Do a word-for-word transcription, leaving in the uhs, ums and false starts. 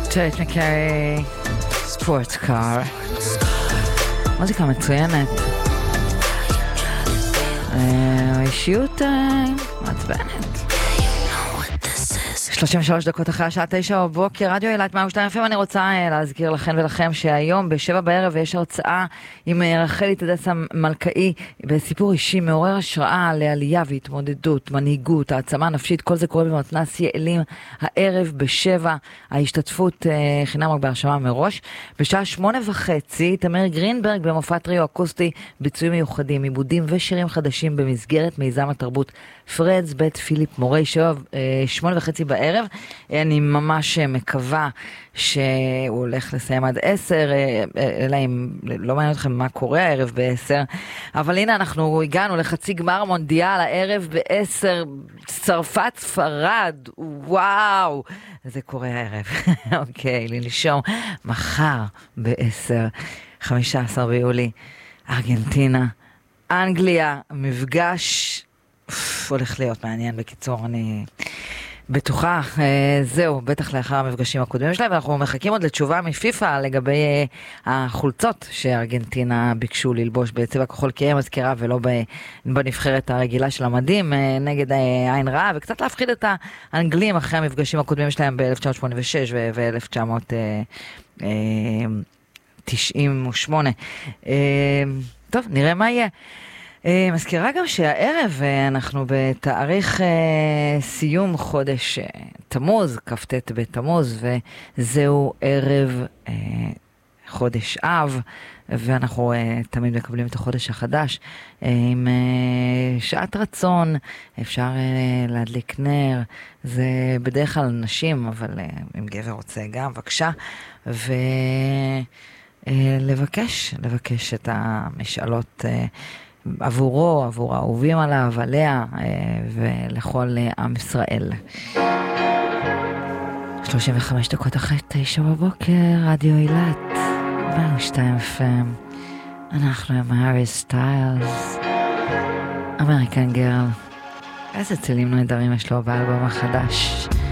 טייט מקרי, ספורט קאר, מוזיקה מצוינת, אישיות מעצבנת. שלושים ושלוש דקות אחרי השעה תשע בבוקר, רדיו אילת מאה ושתיים אפ אם. אני רוצה להזכיר לכן ולכם שהיום בשבע בערב יש הרצאה עם רחלי תדסה מלכאי בסיפור אישי מעורר השראה לעלייה והתמודדות, מנהיגות, העצמה נפשית. כל זה קורה במתנ"ס יעלים הערב בשבע. ההשתתפות חינם רק בהרשמה מראש. בשעה שמונה וחצי תמיר גרינברג במופע טריו אקוסטי, ביצועים מיוחדים, עיבודים ושירים חדשים במסגרת מיזם התרבות פרדס בית פיליפ מורי. שבע שמונה וחצי בערב. אני ממש מקווה שהוא הולך לסיים עד עשר, אלא אם לא מעניין אתכם מה קורה הערב בעשר, אבל הנה אנחנו הגענו לחצי גמר מונדיאל הערב בעשר, צרפת ספרד, וואו, זה קורה הערב. אוקיי, לנשום, מחר בעשר, חמישה עשר ביולי, ארגנטינה, אנגליה, מפגש, הולך להיות מעניין. בקיצור, אני בטוחה, זהו, בטח לאחר המפגשים הקודמים שלהם, ואנחנו מחכים עוד לתשובה מפיפה לגבי החולצות שארגנטינה ביקשו ללבוש בצבע כחול, כי היא מזכירה ולא בנבחרת הרגילה של המדים, נגד עין רעה, וקצת להפחיד את האנגלים אחרי המפגשים הקודמים שלהם ב-אלף תשע מאות שמונים ושש ו-אלף תשע מאות תשעים ושמונה. טוב, נראה מה יהיה. מזכירה גם שהערב אנחנו בתאריך סיום חודש תמוז, כ"ט בתמוז, וזהו ערב חודש אב, ואנחנו תמיד מקבלים את החודש החדש עם שעת רצון. אפשר להדליק נר, זה בדרך כלל נשים, אבל אם גבר רוצה גם, בבקשה, ולבקש, לבקש את המשאלות עבורו, עבור האהובים עליו, עליה, ולכל עם ישראל. שלושים וחמש דקות אחרי תשע בבוקר, רדיו אילת, מאה ושתיים אף אם. אנחנו עם הארי סטיילס, אמריקן גרל. איזה צלילים נהדרים יש לו באלבום החדש.